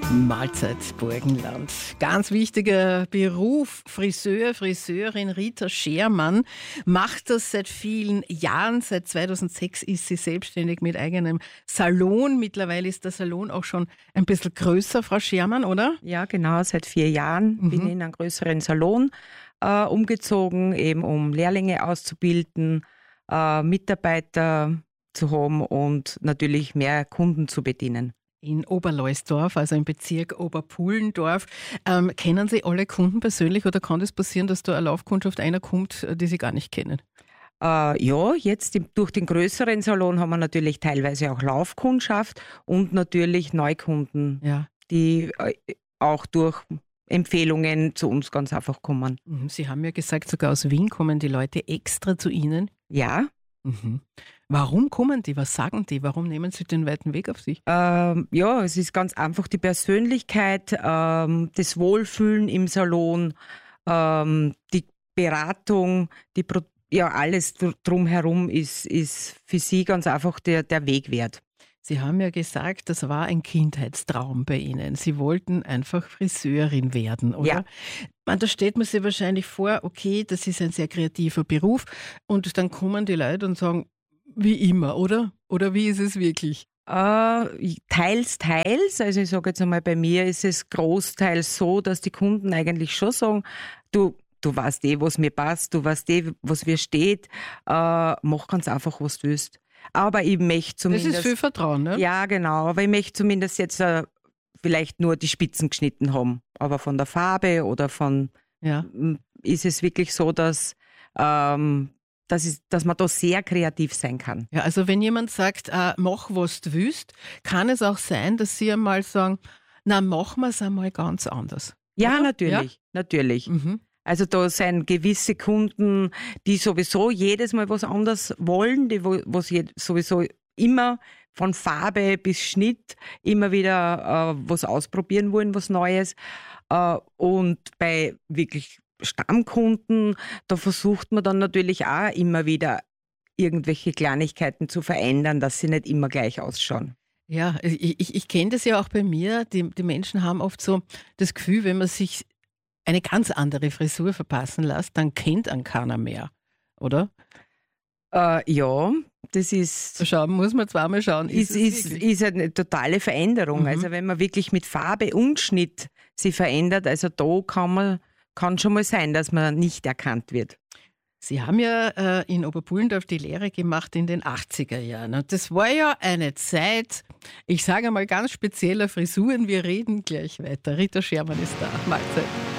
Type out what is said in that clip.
Mahlzeit Burgenland. Ganz wichtiger Beruf, Friseur, Friseurin Rita Schermann macht das seit vielen Jahren. Seit 2006 ist sie selbstständig mit eigenem Salon. Mittlerweile ist der Salon auch schon ein bisschen größer, Frau Schermann, oder? Ja, genau. Seit 4 Jahren bin ich in einen größeren Salon umgezogen, eben um Lehrlinge auszubilden, Mitarbeiter zu haben und natürlich mehr Kunden zu bedienen. In Oberleusdorf, also im Bezirk Oberpullendorf. Kennen Sie alle Kunden persönlich oder kann das passieren, dass da eine Laufkundschaft einer kommt, die Sie gar nicht kennen? Ja, jetzt durch den größeren Salon haben wir natürlich teilweise auch Laufkundschaft und natürlich Neukunden, Ja. die auch durch Empfehlungen zu uns ganz einfach kommen. Sie haben ja gesagt, sogar aus Wien kommen die Leute extra zu Ihnen. Ja, Warum kommen die? Was sagen die? Warum nehmen sie den weiten Weg auf sich? ja, es ist ganz einfach die Persönlichkeit, das Wohlfühlen im Salon, die Beratung, ja, alles drumherum ist für sie ganz einfach der Weg wert. Sie haben ja gesagt, das war ein Kindheitstraum bei Ihnen. Sie wollten einfach Friseurin werden, oder? Ja. Da stellt man sich wahrscheinlich vor, okay, das ist ein sehr kreativer Beruf und dann kommen die Leute und sagen, wie immer, oder? Oder wie ist es wirklich? Teils. Also ich sage jetzt einmal, bei mir ist es großteils so, dass die Kunden eigentlich schon sagen, du weißt was mir passt, du weißt was mir steht, mach ganz einfach, was du willst. Aber ich möchte zumindest... Das ist viel Vertrauen, ne? Ja, genau, aber ich möchte zumindest jetzt vielleicht nur die Spitzen geschnitten haben. Aber von der Farbe oder ist es wirklich so, dass man da sehr kreativ sein kann. Ja, also wenn jemand sagt, mach, was du willst, kann es auch sein, dass Sie einmal sagen, na, machen wir es einmal ganz anders. Ja, Oder? natürlich. Mhm. Also da sind gewisse Kunden, die sowieso jedes Mal was anderes wollen, sowieso immer von Farbe bis Schnitt immer wieder was ausprobieren wollen, was Neues. Und bei wirklich Stammkunden, da versucht man dann natürlich auch immer wieder irgendwelche Kleinigkeiten zu verändern, dass sie nicht immer gleich ausschauen. Ja, ich kenne das ja auch bei mir. Die Menschen haben oft so das Gefühl, wenn man sich eine ganz andere Frisur verpassen lässt, dann kennt einen keiner mehr, oder? Ja, das ist... Muss man zweimal schauen. Ist eine totale Veränderung. Also wenn man wirklich mit Farbe und Schnitt sie verändert, also da kann schon mal sein, dass man nicht erkannt wird. Sie haben ja in Oberpullendorf die Lehre gemacht in den 80er Jahren. Und das war ja eine Zeit, ich sage mal ganz spezieller Frisuren. Wir reden gleich weiter. Rita Schermann ist da. Mahlzeit.